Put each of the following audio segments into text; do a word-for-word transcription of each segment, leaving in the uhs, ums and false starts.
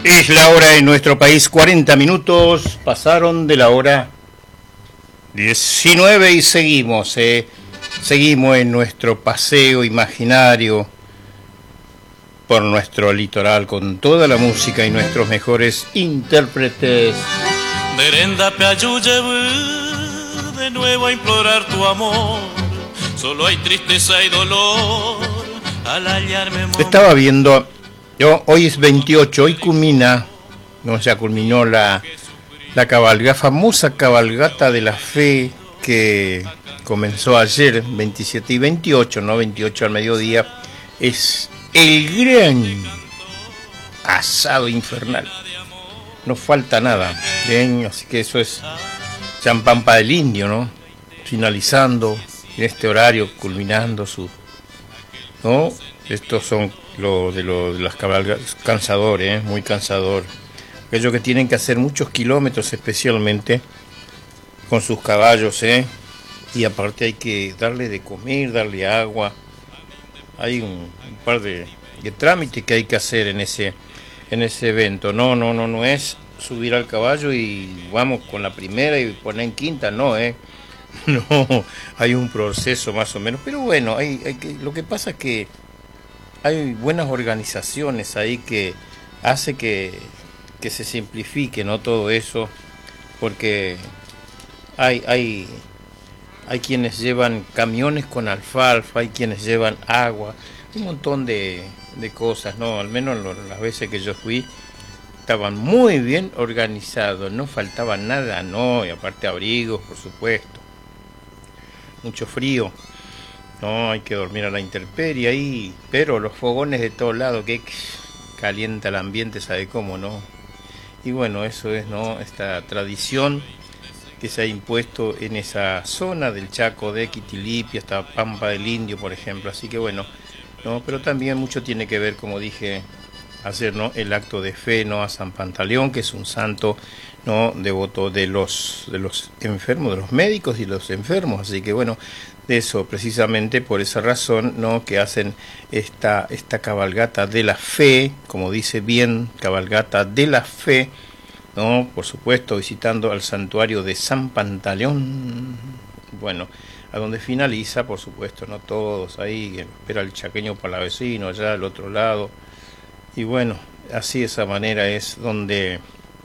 Es la hora en nuestro país, cuarenta minutos pasaron de la hora diecinueve y seguimos, eh, seguimos en nuestro paseo imaginario por nuestro litoral con toda la música y nuestros mejores intérpretes. De nuevo a implorar tu amor, solo hay tristeza y dolor al hallarme. Estaba viendo, yo, hoy es veintiocho, hoy culmina, no, ya culminó la, la cabalgata, famosa cabalgata de la fe que comenzó ayer, veintisiete y veintiocho, no veintiocho al mediodía, es el gran asado infernal. No falta nada, bien, así que eso es Champampa del Indio, ¿no? Finalizando en este horario, culminando su, ¿no? Estos son los de, lo, de las cabalgatas, cansadores, ¿eh? Muy cansador. Aquellos que tienen que hacer muchos kilómetros, especialmente con sus caballos, ¿eh? Y aparte hay que darle de comer, darle agua. Hay un, un par de, de trámites que hay que hacer en ese, en ese evento. No, no, no, no es subir al caballo y vamos con la primera y poner en quinta, no, ¿eh? No, hay un proceso más o menos. Pero bueno, hay, hay que, lo que pasa es que hay buenas organizaciones ahí que hace que, que se simplifique, ¿no? Todo eso, porque hay, hay, hay quienes llevan camiones con alfalfa, hay quienes llevan agua, un montón de, de cosas, ¿no? Al menos las veces que yo fui, estaban muy bien organizados, no faltaba nada, no, y aparte abrigos, por supuesto. Mucho frío, no, hay que dormir a la intemperie ahí, pero los fogones de todos lados, que calienta el ambiente, sabe cómo, ¿no? Y bueno, eso es, ¿no? Esta tradición que se ha impuesto en esa zona del Chaco, de Quitilipia, hasta Pampa del Indio, por ejemplo, así que bueno, ¿no? Pero también mucho tiene que ver, como dije, hacer, ¿no? El acto de fe, ¿no? A San Pantaleón, que es un santo, ¿no? Devoto de los, de los enfermos, de los médicos y los enfermos, así que bueno, de eso, precisamente por esa razón, ¿no? Que hacen esta, esta cabalgata de la fe, como dice bien, cabalgata de la fe, ¿no? Por supuesto, visitando al santuario de San Pantaleón, bueno, a donde finaliza, por supuesto, ¿no? Todos ahí, espera el chaqueño palavecino, allá al otro lado. Y bueno, así de esa manera es donde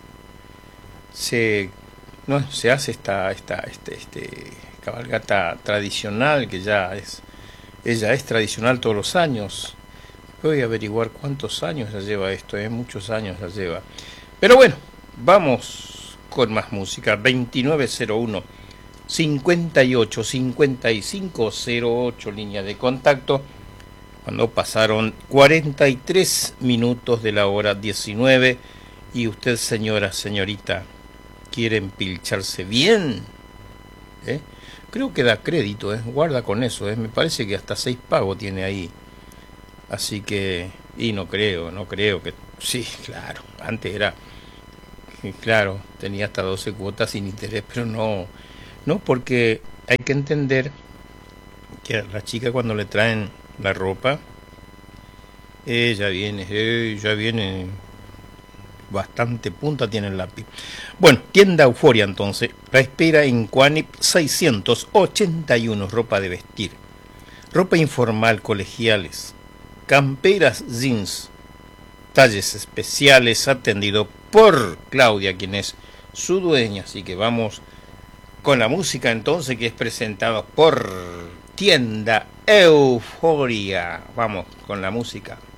se, no, se hace esta, esta este, este, cabalgata tradicional, que ya es, ella es tradicional todos los años. Voy a averiguar cuántos años ya lleva esto, ¿eh? Muchos años ya lleva. Pero bueno, vamos con más música. Veintinueve cero uno, cincuenta y ocho, cincuenta y cinco cero ocho, línea de contacto. Cuando pasaron cuarenta y tres minutos de la hora diecinueve y usted, señora, señorita, quiere empilcharse bien, ¿eh? Creo que da crédito, ¿eh? Guarda con eso, ¿eh? Me parece que hasta seis pagos tiene ahí. Así que, y no creo, no creo que, sí, claro, antes era, claro, tenía hasta doce cuotas sin interés, pero no, no, porque hay que entender que a la chica cuando le traen la ropa, eh, ya viene, eh, ya viene bastante punta tiene el lápiz. Bueno, tienda Euforia entonces, la espera en Cuanip seiscientos ochenta y uno, ropa de vestir, ropa informal, colegiales, camperas, jeans, talles especiales, atendido por Claudia, quien es su dueña. Así que vamos con la música entonces, que es presentada por Tienda Euforia. Vamos con la música.